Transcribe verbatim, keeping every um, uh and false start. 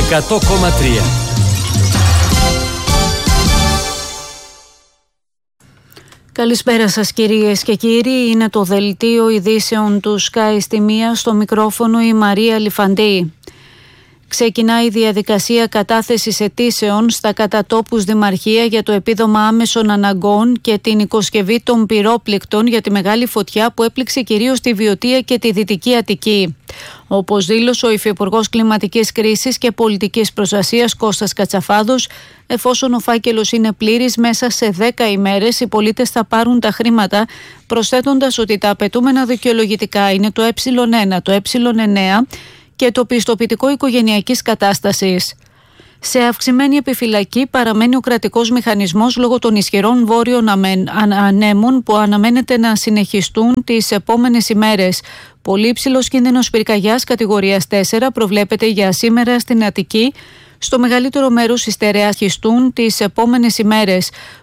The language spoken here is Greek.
εκατό κόμμα τρία. Καλησπέρα σας κυρίες και κύριοι, είναι το δελτίο ειδήσεων του Sky στη μία, στο μικρόφωνο η Μαρία Λιφαντή. Ξεκινάει η διαδικασία κατάθεσης αιτήσεων στα κατατόπους δημαρχία για το επίδομα άμεσων αναγκών και την οικοσκευή των πυρόπληκτων για τη μεγάλη φωτιά που έπληξε κυρίως τη Βιωτία και τη Δυτική Αττική. Όπως δήλωσε ο Υφυπουργός Κλιματικής Κρίσης και Πολιτικής Προστασίας Κώστας Κατσαφάδος, εφόσον ο φάκελος είναι πλήρης, μέσα σε δέκα ημέρες οι πολίτες θα πάρουν τα χρήματα, προσθέτοντας ότι τα απαιτούμενα δικαιολογητικά είναι το ε ένα, το ε εννέα και το πιστοποιητικό οικογενειακής κατάστασης. Σε αυξημένη επιφυλακή παραμένει ο κρατικός μηχανισμός λόγω των ισχυρών βόρειων ανέμων που αναμένεται να συνεχιστούν τις επόμενες ημέρες. Πολύ υψηλός κίνδυνος πυρκαγιάς κατηγορίας τέσσερα προβλέπεται για σήμερα στην Αττική. Στο μεγαλύτερο μέρος οι στερεάς χιστούν τις επόμενες ημέρες.